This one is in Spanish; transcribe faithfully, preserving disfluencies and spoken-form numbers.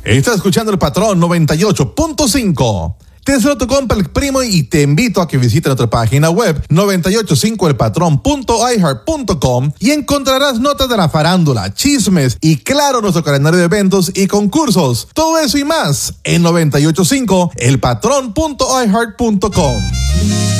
Estás escuchando El Patrón noventa y ocho punto cinco. Te deseo tu compa el primo y te invito a que visites nuestra página web noventa y ocho cinco el patrón punto i heart punto com y encontrarás notas de la farándula, chismes y claro nuestro calendario de eventos y concursos. Todo eso y más en noventa y ocho cinco el patrón punto i heart punto com.